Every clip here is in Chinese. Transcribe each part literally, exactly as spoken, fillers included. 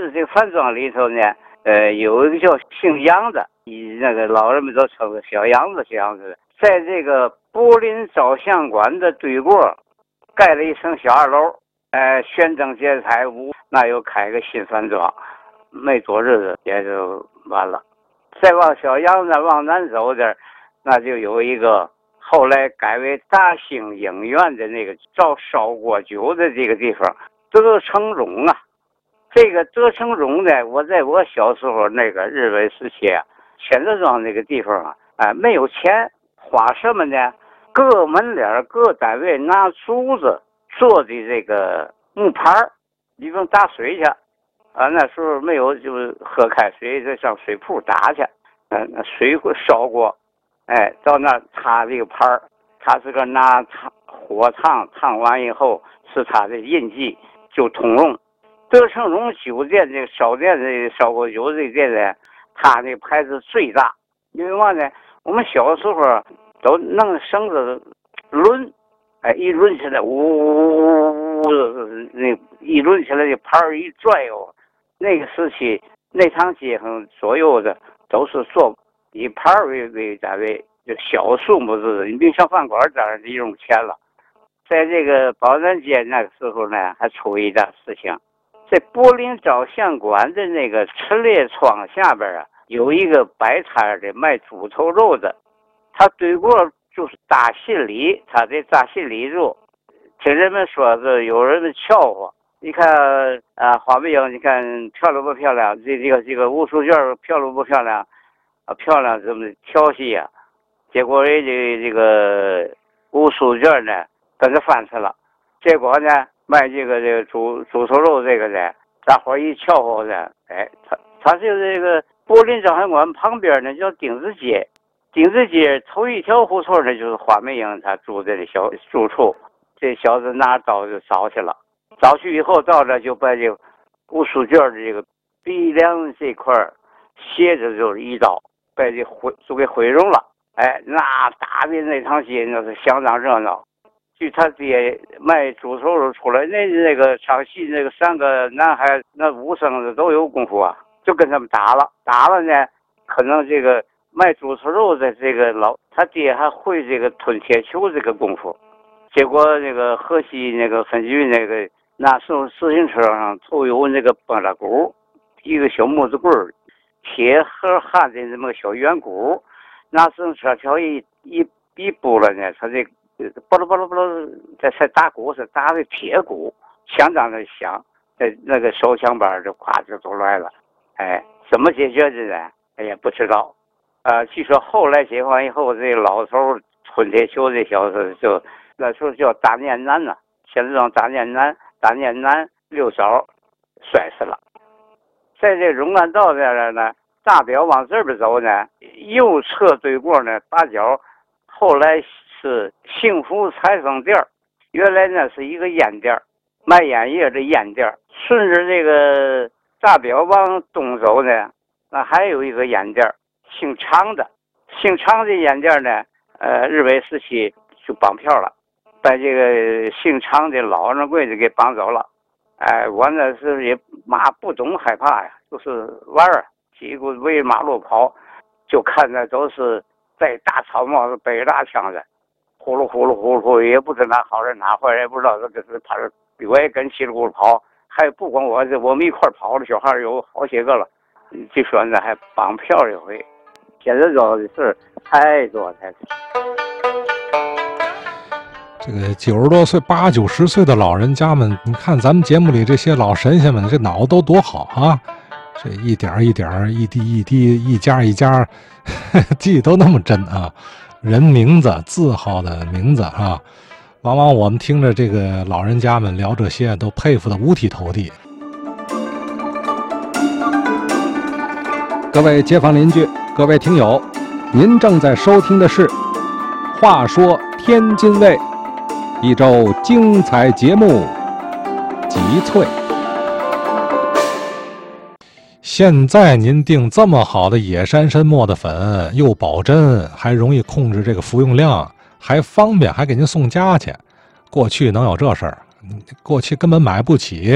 的这个饭庄里头呢，呃，有一个叫姓杨的，以那个老人们都称小杨子、小杨子，在这个柏林照相馆的对过，盖了一层小二楼，呃，宣灯结彩屋，那又开个新饭庄，没多日子也就完了。再往小杨子往南走点，那就有一个后来改为大兴影院的那个照烧锅酒的这个地方，德成荣啊。这个德成荣呢，我在我小时候那个日本时期啊，钱德庄那个地方啊，哎、呃，没有钱，花什么呢？各门脸各单位拿竹子做的这个木盘儿，你不用打水去啊，那时候没有，就是喝开水就上水铺打去，嗯、呃，那水烧过，哎，到那插这个盘儿，他是个拿烫火烫，烫完以后是他的印记，就通用。德成荣酒店这个烧店这烧锅酒这店呢，他那牌子最大，因为嘛呢，我们小时候都弄绳子抡，哎，一抡起来，呜呜呜，那一抡起来这盘儿一拽哦，那个时期那趟街上左右的都是做以盘儿为为单位，就小数目字，你别上饭馆当然得用钱了。在这个宝南街那个时候呢，还出一件事情。在柏林照相馆的那个陈列窗下边啊，有一个摆摊的卖猪头肉的，他对过就是大信里，他在大信里住，听人们说是有人们笑话。你看啊，花美英，你看漂亮不漂亮？这这个这个吴淑娟漂亮不漂亮？啊，漂亮怎么调戏呀？结果人家这个吴淑娟呢，跟着翻车了。结果呢？卖这个这个猪猪头肉这个的，大伙一瞧话呢，哎，他他就是这个柏林照相馆旁边呢叫丁字街，丁字街头一条胡同呢就是花美英他住的小住处，这小子拿刀就找去了，找去以后到这就把这个吴淑娟的这个鼻梁这块斜着就是一刀，把这毁就给毁容了，哎，那打的那趟街那是相当热闹。据他爹卖猪头肉出来，那那个唱戏那个三个男孩那武生的都有功夫啊，就跟他们打了，打了呢，可能这个卖猪头肉的这个老他爹还会这个吞铁球这个功夫，结果这个河西那个分局那个那时候自行车上头有那个拨拉鼓，一个小木子棍儿，铁盒焊的那么个小圆鼓，那自行车条一一一拨了呢，他这个。巴拉巴拉巴拉，在在打鼓是打的铁鼓，相当的响，在那个手枪板就咵就都来了，哎，怎么解决的呢？哎呀，不知道，呃，据说后来解放以后，这个老头吞铁球这小子就那时候叫大念南呐，现在叫大念南，大念南六嫂摔死了，在这荣安道这儿呢，大表往这边走呢，右侧对过呢，八角，后来。是幸福裁缝店，原来呢是一个烟店，卖烟叶的烟店。顺着这个大表往东走呢，那还有一个烟店，姓常的。姓常的烟店呢，呃，日伪时期就绑票了，把这个姓常的老掌柜的给绑走了。哎，我那是也嘛不懂害怕呀，就是玩儿，几个围马路跑，就看着都是戴大草帽子、背大枪的。呼噜呼噜呼噜呼噜，也不知哪好人哪坏人，也不知道这个是他是，我也跟稀里咕噜跑，还不光我这我们一块跑的小孩有好些个了，据说呢还绑票一回，现在做的事太多太多。 这个九十多岁、八九十岁的老人家们，你看咱们节目里这些老神仙们，这脑子都多好啊！这一点一点、一滴一滴、一家一家，呵呵记都那么真啊！人名字、字号的名字啊，往往我们听着这个老人家们聊这些，都佩服得五体投地。 各位街坊邻居，各位听友，您正在收听的是《话说天津卫》，一周精彩节目，集萃。 现在您订这么好的野山参磨的粉，又保真，还容易控制这个服用量，还方便，还给您送家去。过去能有这事儿？过去根本买不起，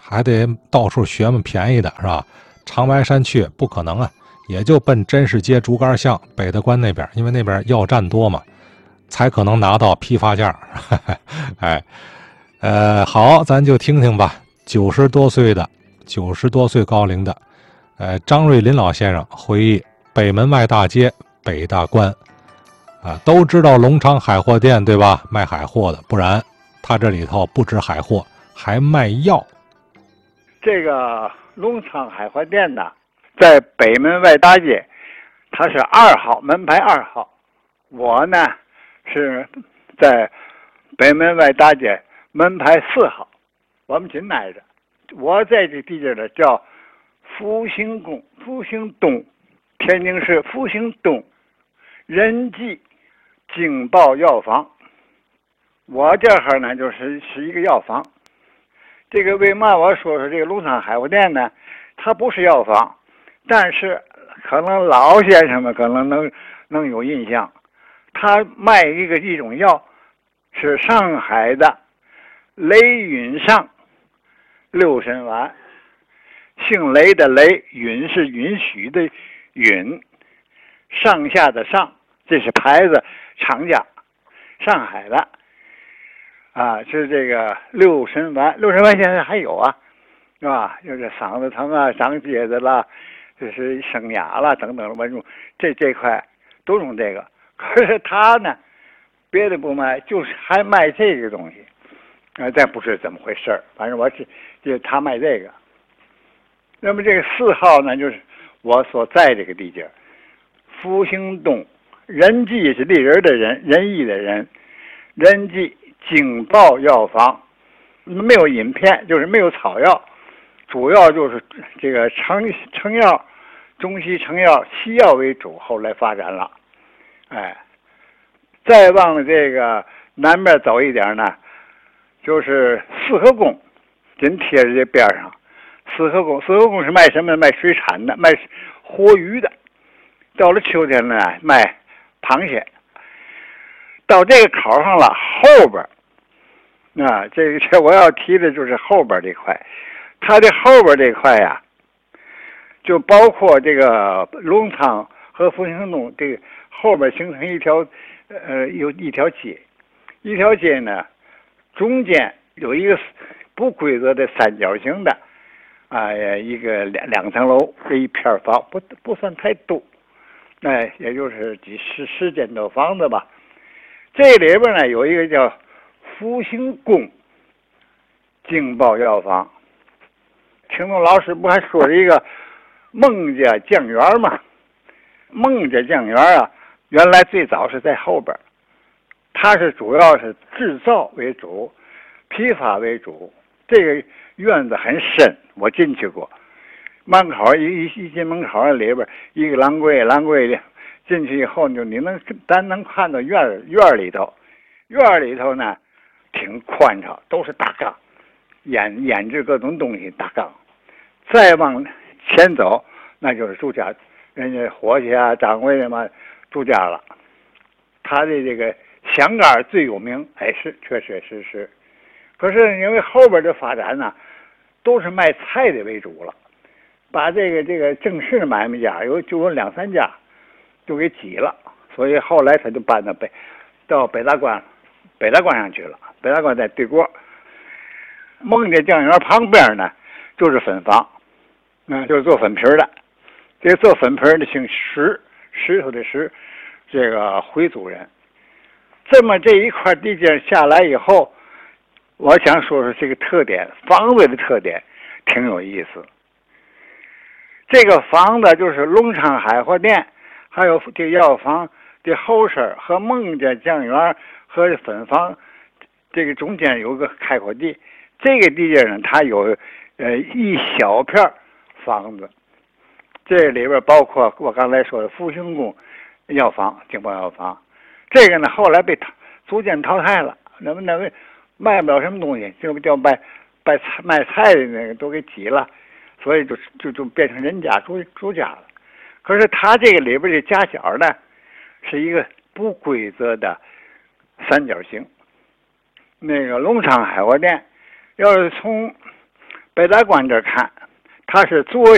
还得到处学么便宜的是吧？长白山去不可能啊，也就奔真市街竹竿巷北大关那边，因为那边药站多嘛，才可能拿到批发价。哎，呃，好，咱就听听吧。九十多岁的，九十多岁高龄的，呃，张瑞林老先生回忆北门外大街北大关，啊，都知道隆昌海货店对吧？卖海货的，不然他这里头不止海货，还卖药。 这个隆昌海货店呢，在北门外大街，它是二号门牌二号。我呢是在北门外大街门牌四号，我们紧挨着。我在这地界呢叫复兴宫、复兴东，天津市复兴东仁济警报药房。我这哈呢就是是一个药房。这个为嘛我说说这个隆昌海货店呢？它不是药房，但是可能老先生们可能能能有印象，他卖一个一种药，是上海的雷允上六神丸，姓雷的雷，允是允许的允，上下的上，这是牌子厂家，上海的。啊，是这个六神丸，六神丸现在还有啊，是吧？就是嗓子疼啊、长疖子啦，就是生哑啦等等，我用这这块都用这个。可是他呢，别的不卖，就是还卖这个东西，啊、呃，咱不知怎么回事儿，反正我是就他卖这个。那么这个四号呢，就是我所在这个地界，复兴东仁济是立人的人，仁义的人，仁济。警报药房没有饮片，就是没有草药，主要就是这个成成药、中西成药、西药为主，后来发展了。哎，再往这个南边走一点呢，就是四合宫，紧贴着这边上。四合宫，四合宫是卖什么？卖水产的，卖活鱼的。到了秋天呢，卖螃蟹。到这个口上了，后边啊，这个这我要提的就是后边这块，它的后边这块呀、啊，就包括这个隆昌和复兴东这个后边形成一条呃有一条街，一条街呢中间有一个不规则的三角形的啊、呃、一个两两层楼这一片房，不不算太多，那、呃、也就是几十十间的房子吧。这里边呢有一个叫复兴宫警报药房，听众老师不还说了一个孟家酱园吗？孟家酱园啊，原来最早是在后边，它是主要是制造为主，批发为主。这个院子很深，我进去过，门口一一进门口里边一个栏柜，栏柜的。进去以后，就你能咱能看到院院里头，院里头呢挺宽敞，都是大缸，腌腌制各种东西大缸。再往前走，那就是住家，人家伙计啊、掌柜的嘛住家了。他的这个香干最有名，哎是确确实实。可是因为后边的发展呢，都是卖菜的为主了，把这个这个正式买卖家有就有两三家。就给挤了，所以后来他就搬到北，到北大关，北大关上去了。北大关在对过，孟家酱园旁边呢，就是粉房，嗯，就是做粉皮的。这个做粉皮的姓石，石头的石，这个回族人。这么这一块地界下来以后，我想说说这个特点，房子的特点挺有意思。这个房子就是隆昌海货店。还有这个药房的后身和孟家酱园和粉房，这个中间有个开阔地，这个地界呢，它有呃一小片房子，这里边包括我刚才说的复兴宫药房、警报药房，这个呢后来被逐渐淘汰了，那么那个卖不了什么东西，就叫卖卖菜卖菜的那个都给挤了，所以就就就变成人家住住家了。可是它这个里边的夹角呢，是一个不规则的三角形。那个隆昌海货店，要是从北大关这看，它是左